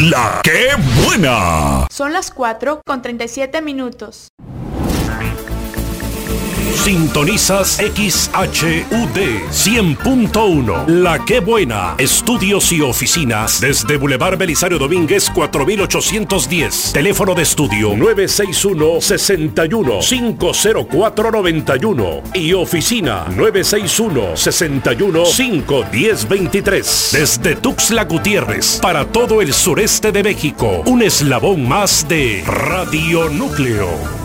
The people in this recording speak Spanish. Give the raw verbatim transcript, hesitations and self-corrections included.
La que buena. Son las cuatro con treinta y siete minutos. Sintonizas X H U D cien punto uno. La que buena. Estudios y oficinas desde Boulevard Belisario Domínguez cuatro mil ochocientos diez. Teléfono de estudio nueve seis uno, seis uno, cinco cero cuatro, nueve uno y oficina nueve seis uno, seis uno, cinco uno cero, dos tres. Desde Tuxtla Gutiérrez para todo el sureste de México. Un eslabón más de Radio Núcleo.